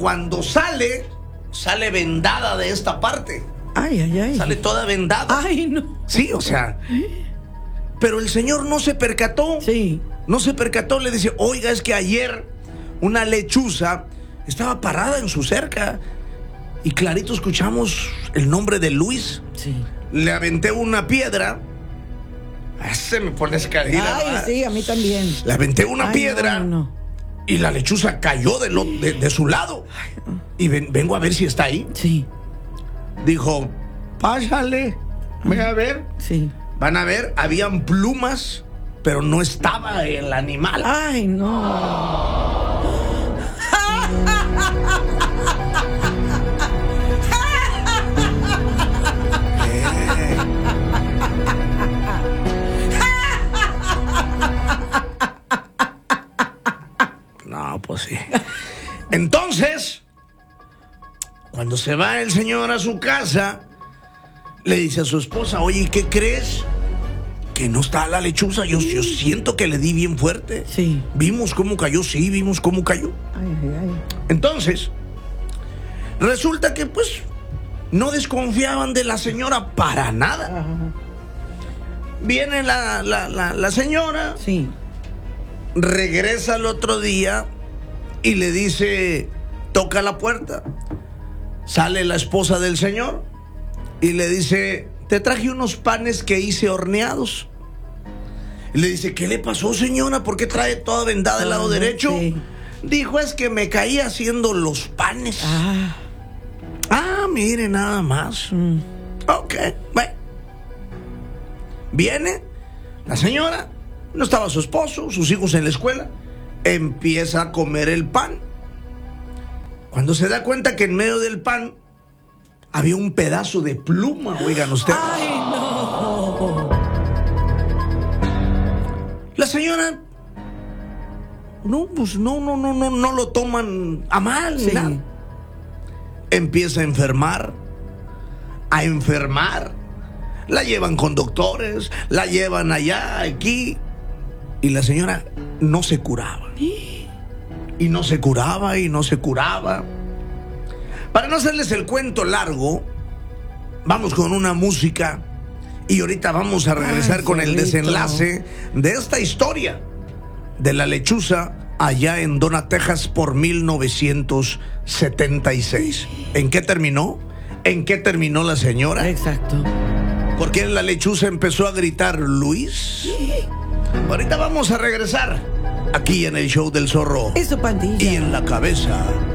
cuando sale vendada de esta parte. Ay. Sale toda vendada. Ay, no. Sí, o sea. Pero el señor no se percató. Sí. No se percató, le dice, oiga, es que ayer una lechuza estaba parada en su cerca y clarito escuchamos el nombre de Luis. Sí. Le aventé una piedra. Se me pone escalera. Ay, sí, a mí también. Le aventé una piedra. No. Y la lechuza cayó de su lado. Y vengo a ver si está ahí. Sí. Dijo, pásale, ven a ver. Sí. Van a ver, habían plumas, pero no estaba el animal. Ay, no. No, pues sí. Entonces, cuando se va el señor a su casa, le dice a su esposa, oye, ¿qué crees? Que no está la lechuza. Yo siento que le di bien fuerte. Sí. Vimos cómo cayó, sí, vimos cómo cayó. Ay. Entonces, resulta que pues no desconfiaban de la señora para nada. Ajá. Viene la señora, Sí. regresa al otro día y le dice, toca la puerta. Sale la esposa del señor y le dice, te traje unos panes que hice horneados. Y le dice, ¿qué le pasó, señora? ¿Por qué trae toda vendada del lado derecho? Sí. Dijo, es que me caí haciendo los panes. Mire, nada más. Ok, bueno. Viene la señora, no estaba su esposo, sus hijos en la escuela, empieza a comer el pan. Cuando se da cuenta que en medio del pan había un pedazo de pluma, oigan ustedes. Ay, no. La señora, no, pues no lo toman a mal, ni Sí. nada. Empieza a enfermar. La llevan con doctores, la llevan allá, aquí. Y la señora no se curaba. Y no se curaba, y no se curaba. Para no hacerles el cuento largo, vamos con una música. Y ahorita vamos a regresar con el desenlace de esta historia de la lechuza allá en Donna, Texas, por 1976. ¿En qué terminó? ¿En qué terminó la señora? Exacto. Porque la lechuza empezó a gritar, Luis. Ahorita vamos a regresar aquí en el show del zorro Eso, pandilla. y en la cabeza